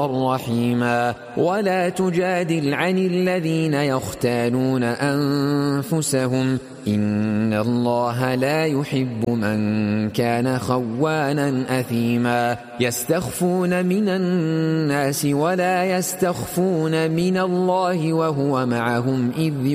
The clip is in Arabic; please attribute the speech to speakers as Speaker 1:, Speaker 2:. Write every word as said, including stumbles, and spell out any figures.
Speaker 1: رحيما. ولا تجادل عن الذين يختانون أنفسهم إن الله لا يحب من كان خوانا أثيما. يستخفون من الناس ولا يستخفون من الله وهو معهم إذ